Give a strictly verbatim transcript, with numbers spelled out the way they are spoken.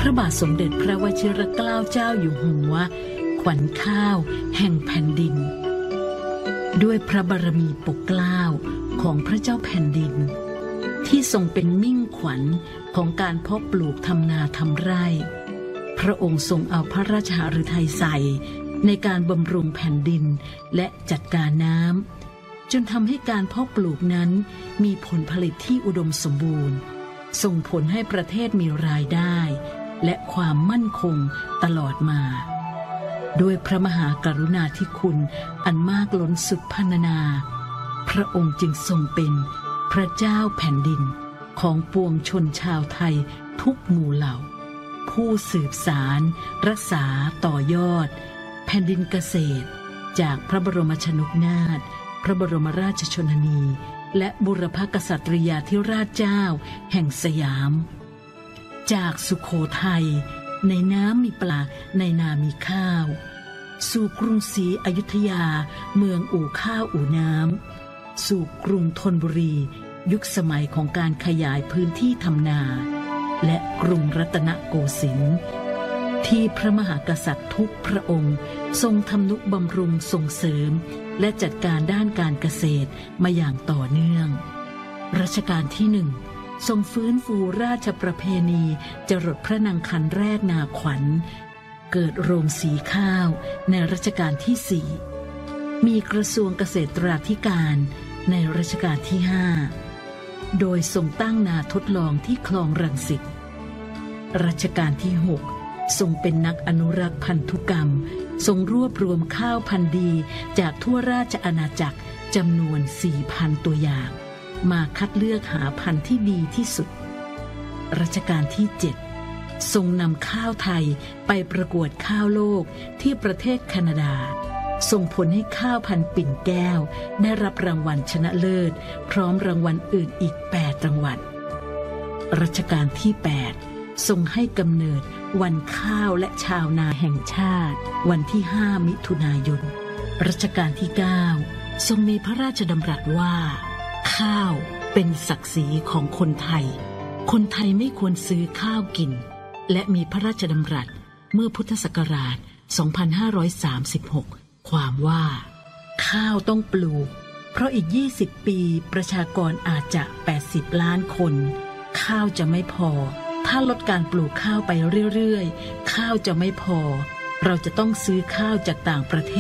พระบาทสมเด็จพระวชิรเกล้าเจ้าอยู่หัวขวัญข้าวแห่งแผ่นดินด้วยพระบารมีปกเกล้าของพระเจ้าแผ่นดินที่ทรงเป็นมิ่งขวัญของการเพาะปลูกทำนาทำไร่พระองค์ทรงเอาพระราชหฤทัยใส่ในการบำรุงแผ่นดินและจัดการน้ำจนทำให้การเพาะปลูกนั้นมีผลผลิตที่อุดมสมบูรณ์ส่งผลให้ประเทศมีรายได้และความมั่นคงตลอดมาด้วยพระมหากรุณาธิคุณอันมากล้นสุดพรรณนาพระองค์จึงทรงเป็นพระเจ้าแผ่นดินของปวงชนชาวไทยทุกหมู่เหล่าผู้สืบสารรักษาต่อยอดแผ่นดินเกษตรจากพระบรมชนกนาถพระบรมราชชนนีและบุรพกษัตริยาธิราชเจ้าแห่งสยามจากสุโขทัยในน้ำมีปลาในนามีข้าวสู่กรุงศรีอยุธยาเมืองอู่ข้าวอู่น้ำสู่กรุงธนบุรียุคสมัยของการขยายพื้นที่ทำนาและกรุงรัตนโกสินทร์ที่พระมหากษัตริย์ทุกพระองค์ทรงทำนุบำรุงส่งเสริมและจัดการด้านการเกษตรมาอย่างต่อเนื่องรัชกาลที่หนึ่งทรงฟื้นฟูราชประเพณีจรดพระนางคันแรกนาขวัญเกิดโรงสีข้าวในรัชกาลที่สี่มีกระทรวงเกษตราธิการในรัชกาลที่ห้าโดยทรงตั้งนาทดลองที่คลองรังสิตรัชกาลที่หกทรงเป็นนักอนุรักษ์พันธุกรรมทรงรวบรวมข้าวพันธุ์ดีจากทั่วราชอาณาจักรจำนวน สี่พัน ตัวอย่างมาคัดเลือกหาพันธุ์ที่ดีที่สุดรัชกาลที่เจ็ดทรงนำข้าวไทยไปประกวดข้าวโลกที่ประเทศแคนาดาส่งผลให้ข้าวพันธุ์ปิ่นแก้วได้รับรางวัลชนะเลิศพร้อมรางวัลอื่นอีกแปดรางวัลรัชกาลที่แปดทรงให้กำเนิดวันข้าวและชาวนาแห่งชาติวันที่ห้ามิถุนายนรัชกาลที่เก้าทรงมีพระราชดำรัสว่าข้าวเป็นศักดิ์ศรีของคนไทยคนไทยไม่ควรซื้อข้าวกินและมีพระราชดำรัสเมื่อพุทธศักราชสองพันห้าร้อยสามสิบหกความว่าข้าวต้องปลูกเพราะอีกยี่สิบปีประชากรอาจจะแปดสิบล้านคนข้าวจะไม่พอถ้าลดการปลูกข้าวไปเรื่อยๆข้าวจะไม่พอเราจะต้องซื้อข้าวจากต่างประเทศ